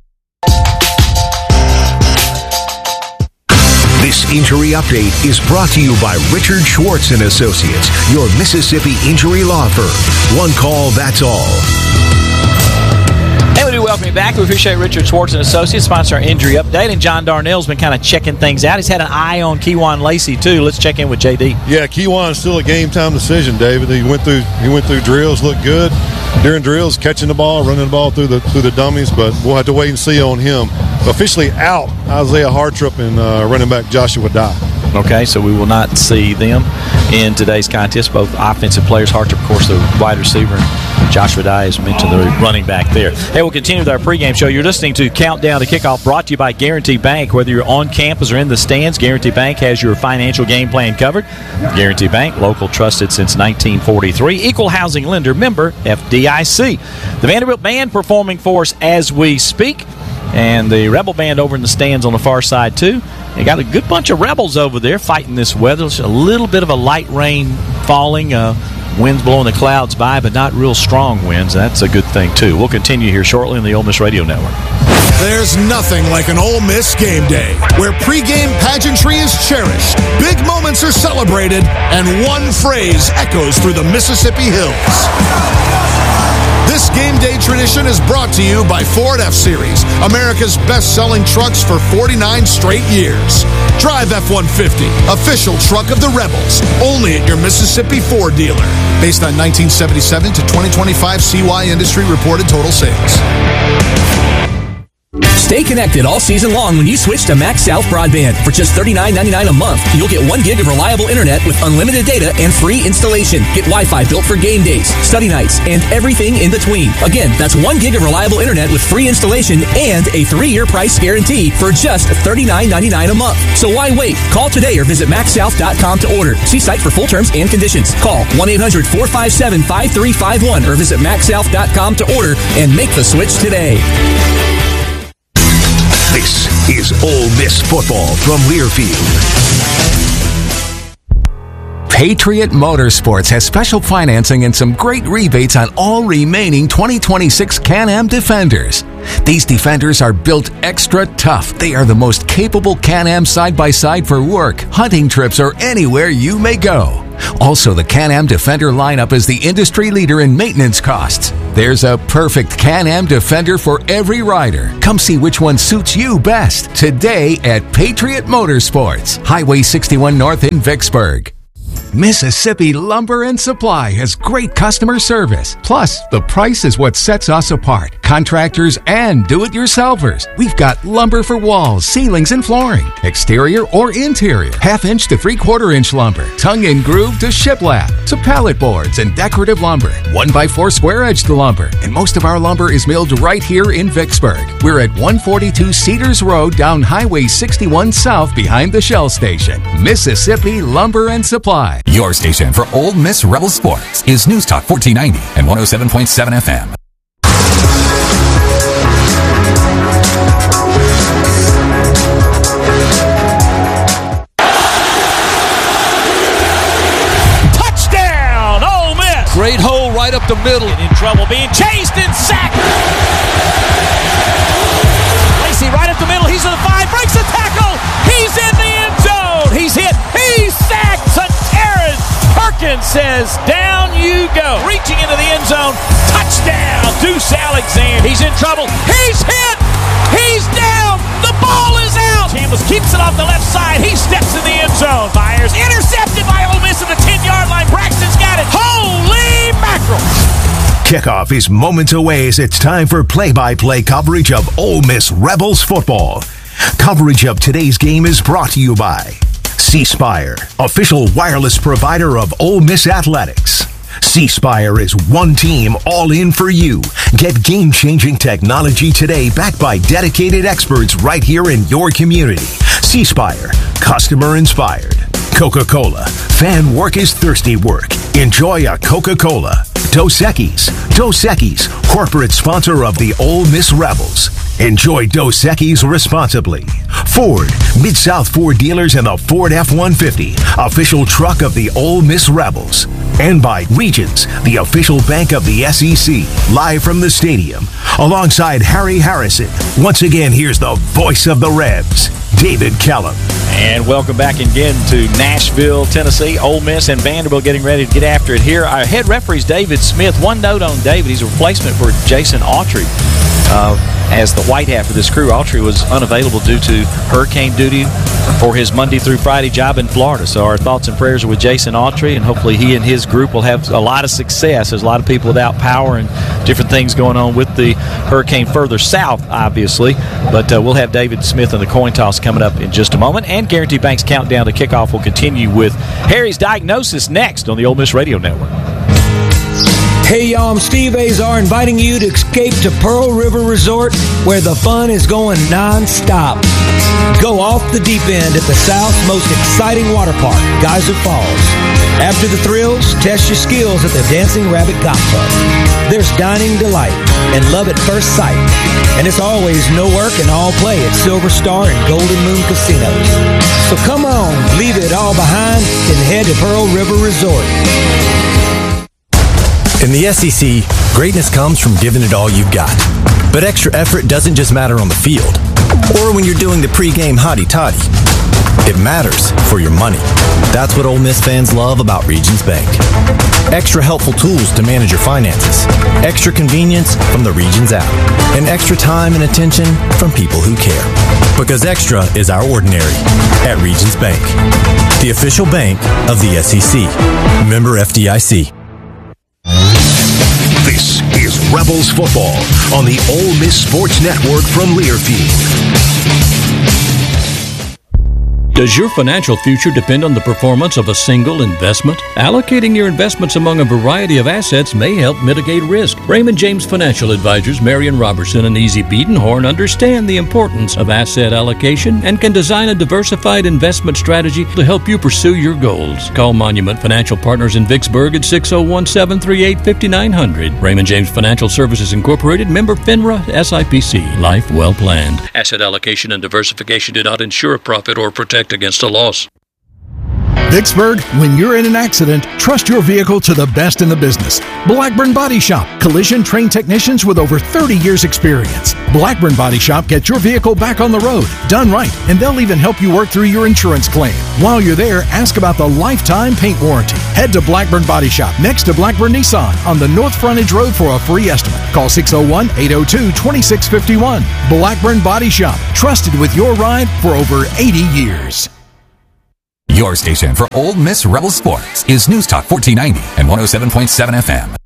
This injury update is brought to you by Richard Schwartz and Associates, your Mississippi injury law firm. One call, that's all. Hey, we do welcome you back. We appreciate Richard Schwartz and Associates sponsor our injury update, and John Darnell's been kind of checking things out. He's had an eye on Kejuan Lacey too. Let's check in with JD. Yeah, Kejuan's still a game time decision, David. He went through drills, looked good during drills, catching the ball, running the ball through the dummies, but we'll have to wait and see on him. Officially out, Isaiah Hartrip and running back Joshua Dye. Okay, so we will not see them in today's contest. Both offensive players, Hartrip, of course, the wide receiver, and Joshua Dye, as mentioned, the running back there. Hey, we'll continue with our pregame show. You're listening to Countdown to Kickoff, brought to you by Guarantee Bank. Whether you're on campus or in the stands, Guarantee Bank has your financial game plan covered. Guarantee Bank, local, trusted since 1943. Equal housing lender, member FDIC. The Vanderbilt Band performing for us as we speak. And the Rebel Band over in the stands on the far side, too. They got a good bunch of Rebels over there fighting this weather. It's a little bit of a light rain falling. Winds blowing the clouds by, but not real strong winds. That's a good thing, too. We'll continue here shortly on the Ole Miss Radio Network. There's nothing like an Ole Miss game day, where pregame pageantry is cherished, big moments are celebrated, and one phrase echoes through the Mississippi hills. This game day tradition is brought to you by Ford F-Series, America's best-selling trucks for 49 straight years. Drive F-150, official truck of the Rebels, only at your Mississippi Ford dealer. Based on 1977 to 2025 CY Industry reported total sales. Stay connected all season long when you switch to Max South Broadband. For just $39.99 a month, you'll get 1 gig of reliable internet with unlimited data and free installation. Get Wi-Fi built for game days, study nights, and everything in between. Again, that's 1 gig of reliable internet with free installation and a 3-year price guarantee for just $39.99 a month. So why wait? Call today or visit maxsouth.com to order. See site for full terms and conditions. Call 1-800-457-5351 or visit maxsouth.com to order and make the switch today. This is Ole Miss football from Learfield. Patriot Motorsports has special financing and some great rebates on all remaining 2026 Can-Am Defenders. These Defenders are built extra tough. They are the most capable Can-Am side-by-side for work, hunting trips, or anywhere you may go. Also, the Can-Am Defender lineup is the industry leader in maintenance costs. There's a perfect Can-Am Defender for every rider. Come see which one suits you best today at Patriot Motorsports, Highway 61 North in Vicksburg. Mississippi Lumber and Supply has great customer service. Plus, the price is what sets us apart. Contractors and do-it-yourselfers. We've got lumber for walls, ceilings, and flooring. Exterior or interior. 1/2 to 3/4 lumber. Tongue and groove to shiplap. To pallet boards and decorative lumber. 1x4 square-edged lumber. And most of our lumber is milled right here in Vicksburg. We're at 142 Cedars Road down Highway 61 South behind the Shell Station. Mississippi Lumber and Supply. Your station for Ole Miss Rebel Sports is News Talk 1490 and 107.7 FM. Touchdown, Ole Miss! Great hole right up the middle. In trouble, being chased and sacked. Lacey right up the middle. He's in the 5, breaks the tackle. He's in the end zone. He's hit. He's sacked. Terrence Perkins says, down you go. Reaching into the end zone. Touchdown, Deuce Alexander. He's in trouble. He's hit. He's down. The ball is out. Chambliss keeps it off the left side. He steps in the end zone. Fires. Intercepted by Ole Miss at the 10-yard line. Braxton's got it. Holy mackerel. Kickoff is moments away as it's time for play-by-play coverage of Ole Miss Rebels football. Coverage of today's game is brought to you by C-Spire, official wireless provider of Ole Miss Athletics. C-Spire is one team all in for you. Get game-changing technology today backed by dedicated experts right here in your community. C-Spire, customer inspired. Coca-Cola, fan work is thirsty work. Enjoy a Coca-Cola. Dos Equis, corporate sponsor of the Ole Miss Rebels. Enjoy Dos Equis responsibly. Ford, Mid-South Ford dealers and the Ford F-150, official truck of the Ole Miss Rebels. And by Regions, the official bank of the SEC, live from the stadium. Alongside Harry Harrison, once again, here's the voice of the Rebs, David Kellum. And welcome back again to Nashville, Tennessee. Ole Miss and Vanderbilt getting ready to get after it here. Our head referee is David Smith. One note on David, he's a replacement for Jason Autry. As the white hat for this crew, Autry was unavailable due to hurricane duty for his Monday through Friday job in Florida. So our thoughts and prayers are with Jason Autry, and hopefully he and his group will have a lot of success. There's a lot of people without power and different things going on with the hurricane further south, obviously. But we'll have David Smith and the coin toss coming up in just a moment. And Guarantee Bank's countdown to kickoff will continue with Harry's Diagnosis next on the Ole Miss Radio Network. Hey y'all, I'm Steve Azar inviting you to escape to Pearl River Resort where the fun is going non-stop. Go off the deep end at the South's most exciting water park, Geyser Falls. After the thrills, test your skills at the Dancing Rabbit Golf Club. There's dining delight and love at first sight. And it's always no work and all play at Silver Star and Golden Moon Casinos. So come on, leave it all behind and head to Pearl River Resort. In the SEC, greatness comes from giving it all you've got. But extra effort doesn't just matter on the field, or when you're doing the pregame hotty-toddy. It matters for your money. That's what Ole Miss fans love about Regions Bank. Extra helpful tools to manage your finances, extra convenience from the Regions app, and extra time and attention from people who care. Because extra is our ordinary at Regions Bank, the official bank of the SEC. Member FDIC. This is Rebels football on the Ole Miss Sports Network from Learfield. Does your financial future depend on the performance of a single investment? Allocating your investments among a variety of assets may help mitigate risk. Raymond James Financial Advisors Marion Robertson and Easy Biedenhorn understand the importance of asset allocation and can design a diversified investment strategy to help you pursue your goals. Call Monument Financial Partners in Vicksburg at 601-738-5900. Raymond James Financial Services Incorporated, member FINRA, SIPC. Life well planned. Asset allocation and diversification do not ensure a profit or protect against a loss. Vicksburg, when you're in an accident, trust your vehicle to the best in the business. Blackburn Body Shop, collision trained technicians with over 30 years experience. Blackburn Body Shop gets your vehicle back on the road, done right, and they'll even help you work through your insurance claim. While you're there, ask about the lifetime paint warranty. Head to Blackburn Body Shop next to Blackburn Nissan on the North Frontage Road for a free estimate. Call 601-802-2651. Blackburn Body Shop, trusted with your ride for over 80 years. Your station for Ole Miss Rebel Sports is News Talk 1490 and 107.7 FM.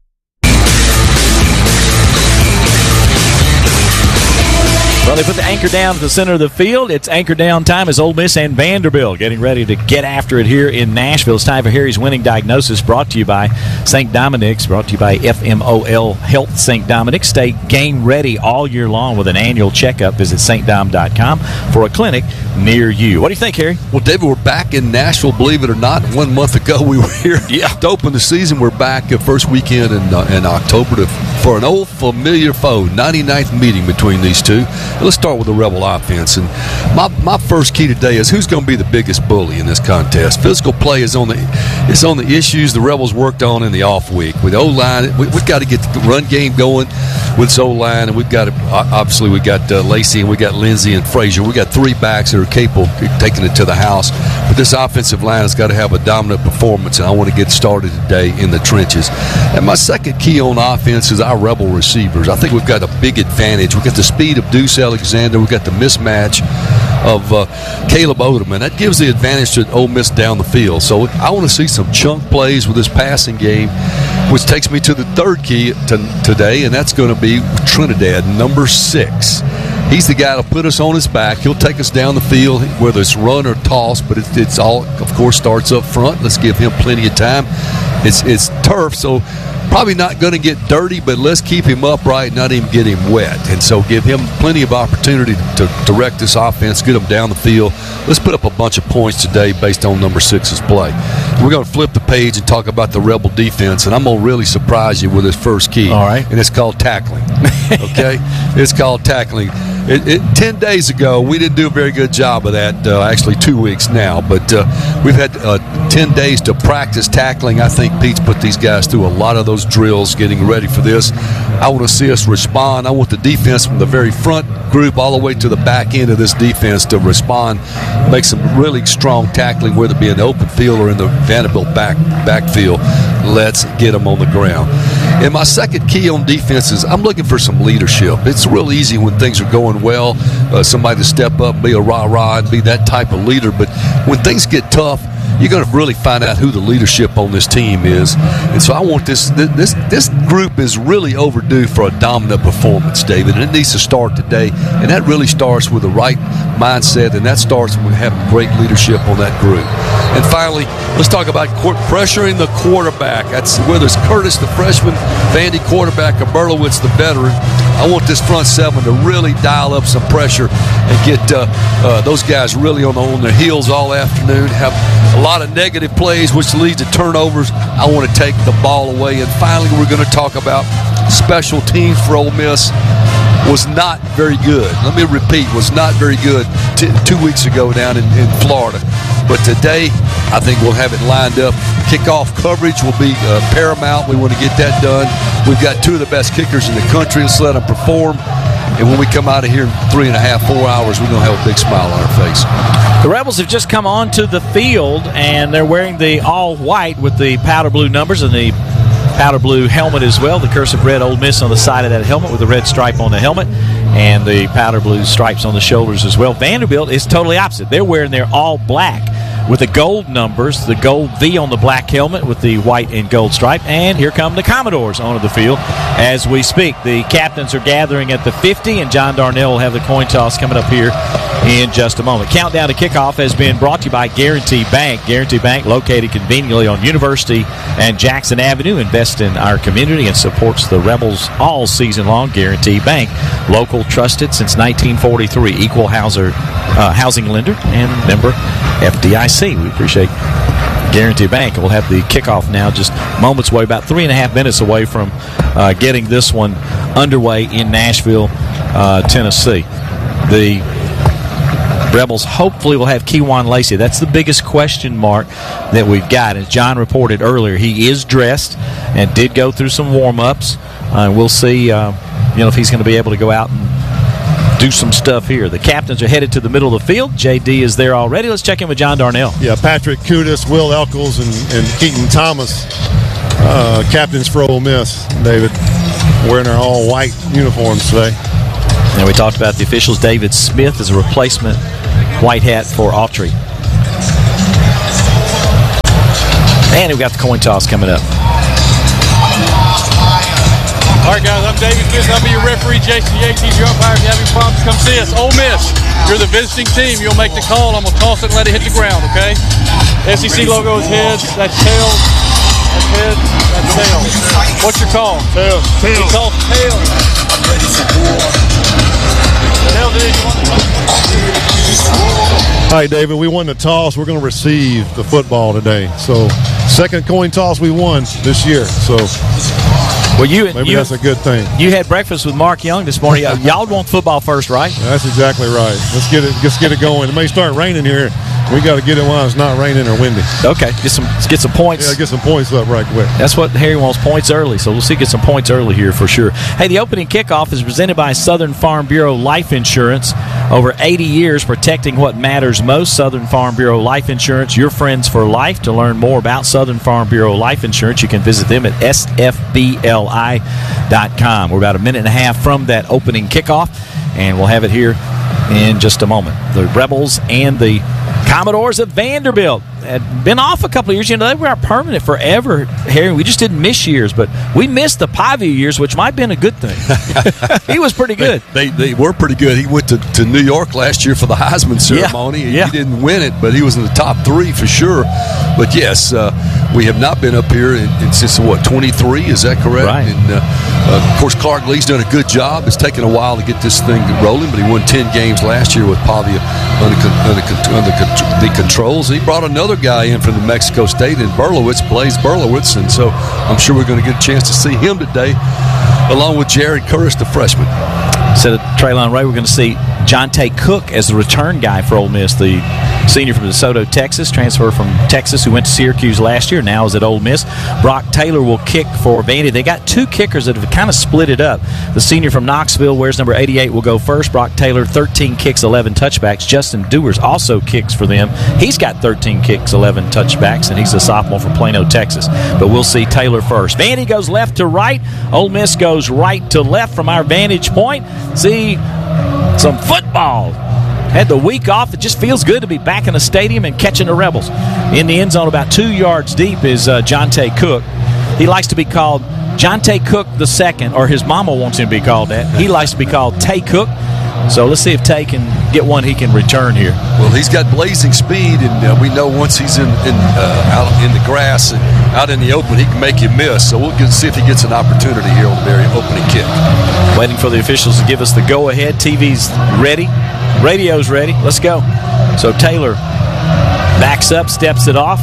Well, they put the anchor down at the center of the field. It's anchor down time as Ole Miss and Vanderbilt getting ready to get after it here in Nashville. It's time for Harry's Winning Diagnosis, brought to you by St. Dominic's, brought to you by FMOL Health St. Dominic's. Stay game ready all year long with an annual checkup. Visit stdom.com for a clinic near you. What do you think, Harry? Well, David, we're back in Nashville, believe it or not. 1 month ago, we were here to open the season. We're back first weekend in October for an old familiar foe, 99th meeting between these two. Let's start with the Rebel offense. And my first key today is who's going to be the biggest bully in this contest. Physical play is on the issues the Rebels worked on in the off week. With O-line, we've got to get the run game going with O-line, and we've got obviously we got Lacey and we got Lindsey and Frazier. We got 3 backs that are capable of taking it to the house. But this offensive line has got to have a dominant performance, and I want to get started today in the trenches. And my second key on offense is our Rebel receivers. I think we've got a big advantage. We've got the speed of Deuce Alexander. We've got the mismatch of Caleb Odom, and that gives the advantage to Ole Miss down the field. So I want to see some chunk plays with this passing game, which takes me to the third key today, and that's going to be Trinidad, number 6. He's the guy to put us on his back. He'll take us down the field, whether it's run or toss, but it's all, of course, starts up front. Let's give him plenty of time. It's turf, so probably not going to get dirty, but let's keep him upright, not even get him wet. And so give him plenty of opportunity to direct this offense, get him down the field. Let's put up a bunch of points today based on number 6's play. We're going to flip the page and talk about the Rebel defense, and I'm going to really surprise you with this first key. All right. And it's called tackling. Okay? It's called tackling. 10 days ago, we didn't do a very good job of that, actually 2 weeks now, but we've had 10 days to practice tackling. I think Pete's put these guys through a lot of those drills getting ready for this. I want to see us respond. I want the defense from the very front group all the way to the back end of this defense to respond, make some really strong tackling, whether it be in the open field or in the Vanderbilt backfield. Let's get them on the ground. And my second key on defense is I'm looking for some leadership. It's real easy when things are going well, somebody to step up, be a rah-rah, and be that type of leader. But when things get tough, you're going to really find out who the leadership on this team is. And so I want this group is really overdue for a dominant performance, David, and it needs to start today. And that really starts with the right mindset, and that starts with having great leadership on that group. And finally, let's talk about pressuring the quarterback. That's whether it's Curtis, the freshman, Vandy quarterback, or Berlowitz, the veteran. I want this front seven to really dial up some pressure and get those guys really on their heels all afternoon, have a lot of negative plays, which leads to turnovers. I want to take the ball away. And finally, we're going to talk about special teams for Ole Miss. Was not very good. Let me repeat, was not very good 2 weeks ago down in Florida. But today, I think we'll have it lined up. Kickoff coverage will be paramount. We want to get that done. We've got 2 of the best kickers in the country. Let's let them perform. And when we come out of here in 3.5, 4 hours, we're going to have a big smile on our face. The Rebels have just come onto the field, and they're wearing the all-white with the powder blue numbers and the powder blue helmet as well. The cursive red Ole Miss on the side of that helmet with the red stripe on the helmet and the powder blue stripes on the shoulders as well. Vanderbilt is totally opposite. They're wearing their all black with the gold numbers, the gold V on the black helmet with the white and gold stripe. And here come the Commodores onto the field as we speak. The captains are gathering at the 50, and John Darnell will have the coin toss coming up here in just a moment. Countdown to kickoff has been brought to you by Guarantee Bank. Guarantee Bank, located conveniently on University and Jackson Avenue, invests in our community and supports the Rebels all season long. Guarantee Bank, local, trusted since 1943, equal housing lender and member FDIC. We appreciate Guarantee Bank. We'll have the kickoff now just moments away, about 3.5 minutes away from getting this one underway in Nashville, Tennessee. The Rebels hopefully will have Kewan Lacey. That's the biggest question mark that we've got. As John reported earlier, he is dressed and did go through some warm-ups. We'll see if he's going to be able to go out and do some stuff here. The captains are headed to the middle of the field. JD is there already. Let's check in with John Darnell. Yeah, Patrick Kudus, Will Elkels, and Keaton Thomas, captains for Ole Miss, David, wearing their all-white uniforms today. And we talked about the officials. David Smith is a replacement white hat for Autry. And we've got the coin toss coming up. All right, guys, I'm David Smith. I'll be your referee, Jason Yates. He's your umpire. If you have any problems, come see us. Ole Miss, you're the visiting team. You'll make the call. I'm going to toss it and let it hit the ground, okay? SEC logo is heads. That's tails. That's heads. That's tails. What's your call? Tails. He calls tails. All right, David, we won the toss. We're going to receive the football today. So, second coin toss we won this year. So, maybe that's a good thing. You had breakfast with Mark Young this morning. Y'all want football first, right? That's exactly right. Let's get it going. It may start raining here. We got to get it while it's not raining or windy. Okay, get some points. Yeah, get some points up right quick. That's what Harry wants, points early. So we'll see, get some points early here for sure. Hey, the opening kickoff is presented by Southern Farm Bureau Life Insurance. Over 80 years protecting what matters most. Southern Farm Bureau Life Insurance, your friends for life. To learn more about Southern Farm Bureau Life Insurance, you can visit them at sfbli.com. We're about a minute and a half from that opening kickoff, and we'll have it here in just a moment. The Rebels and the Commodores of Vanderbilt had been off a couple of years. You know, they were permanent forever, Harry. We just didn't miss years, but we missed the Pavia years, which might have been a good thing. He was pretty good. They were pretty good. He went to New York last year for the Heisman ceremony. Yeah. He didn't win it, but he was in the top 3 for sure. But, yes, we have not been up here since, 23? Is that correct? Right. And, of course, Clark Lee's done a good job. It's taken a while to get this thing rolling, but he won 10 games last year with Pavia under the controls. He brought another guy in from New Mexico State in Berlowitz, Blaze Berlowitz, and so I'm sure we're going to get a chance to see him today, along with Jared Curtis, the freshman. Instead of Traylon Ray, we're going to see Jonte Cook as the return guy for Ole Miss, the senior from DeSoto, Texas, transfer from Texas who went to Syracuse last year, now is at Ole Miss. Brock Taylor will kick for Vandy. They got 2 kickers that have kind of split it up. The senior from Knoxville wears number 88 will go first. Brock Taylor, 13 kicks, 11 touchbacks. Justin Dewars also kicks for them. He's got 13 kicks, 11 touchbacks, and he's a sophomore from Plano, Texas. But we'll see Taylor first. Vandy goes left to right. Ole Miss goes right to left from our vantage point. See some football. Had the week off. It just feels good to be back in the stadium and catching the Rebels. In the end zone, about 2 yards deep, is Jonte Cook. He likes to be called Jonte Cook II, or his mama wants him to be called that. He likes to be called Tay Cook. So let's see if Tay can get one he can return here. Well, he's got blazing speed, and we know once he's out in the grass and out in the open, he can make you miss. So we'll see if he gets an opportunity here on the very opening kick. Waiting for the officials to give us the go-ahead. TV's ready. Radio's ready. Let's go. So Taylor backs up, steps it off.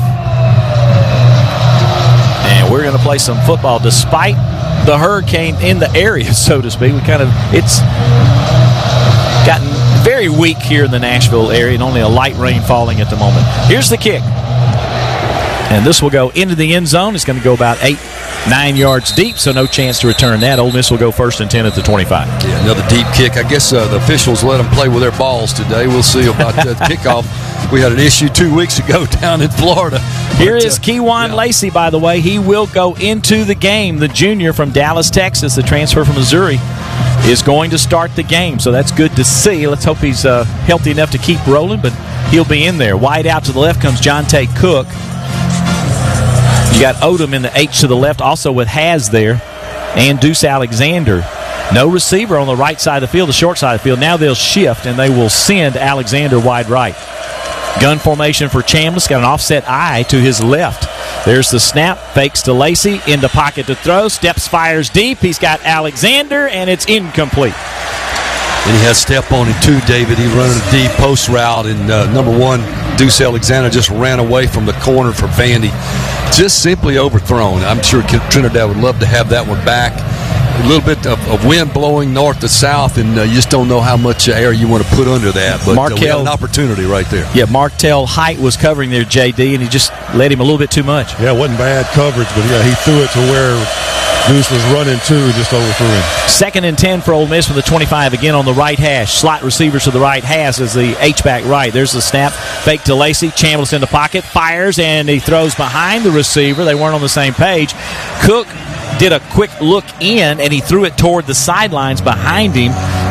And we're going to play some football despite the hurricane in the area, so to speak. It's gotten very weak here in the Nashville area and only a light rain falling at the moment. Here's the kick. And this will go into the end zone. It's going to go about 8-9 yards deep, so no chance to return that. Ole Miss will go 1st and 10 at the 25. Yeah, another deep kick. I guess the officials let them play with their balls today. We'll see about the kickoff. We had an issue 2 weeks ago down in Florida. Here is Kewan Lacey, by the way. He will go into the game. The junior from Dallas, Texas, the transfer from Missouri, is going to start the game, so that's good to see. Let's hope he's healthy enough to keep rolling, but he'll be in there. Wide out to the left comes Jonte Cook. You got Odom in the H to the left, also with Has there, and Deuce Alexander. No receiver on the right side of the field, the short side of the field. Now they'll shift, and they will send Alexander wide right. Gun formation for Chambliss. Got an offset eye to his left. There's the snap. Fakes to Lacey. In the pocket to throw. Steps, fires deep. He's got Alexander, and it's incomplete. And he has step on him too, David. He running a deep post route, and number 1, Deuce Alexander just ran away from the corner for Vandy. Just simply overthrown. I'm sure Trinidad would love to have that one back. A little bit of wind blowing north to south, and you just don't know how much air you want to put under that. But we had an opportunity right there. Yeah, Martell Height was covering there, JD, and he just let him a little bit too much. Yeah, it wasn't bad coverage, but yeah, he threw it to where Deuce was running too, just overthrew him. 2nd and 10 for Ole Miss from the 25 again on the right hash. Slot receivers to the right hash is the H-back right. There's the snap. Fake to Lacey. Chambliss in the pocket. Fires, and he throws behind the receiver. They weren't on the same page. Cook did a quick look in, and he threw it toward the sidelines behind him.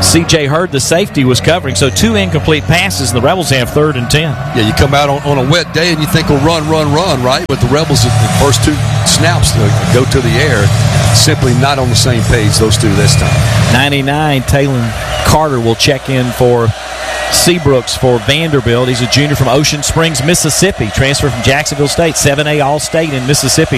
C.J. Hurd, the safety, was covering. So 2 incomplete passes, and the Rebels have 3rd and 10. Yeah, you come out on a wet day and you think, well, run, right? But the Rebels, the first 2 snaps go to the air, simply not on the same page, those 2 this time. 99, Talon Carter will check in for Seabrooks for Vanderbilt. He's a junior from Ocean Springs, Mississippi. Transferred from Jacksonville State, 7A All-State in Mississippi.